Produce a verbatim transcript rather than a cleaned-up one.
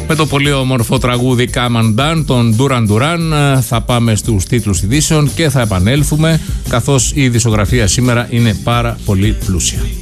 Με το πολύ όμορφο τραγούδι Come and Dance των Duran Duran θα πάμε στους τίτλους ειδήσεων και θα επανέλθουμε, καθώς η ειδησιογραφία σήμερα είναι πάρα πολύ πλούσια.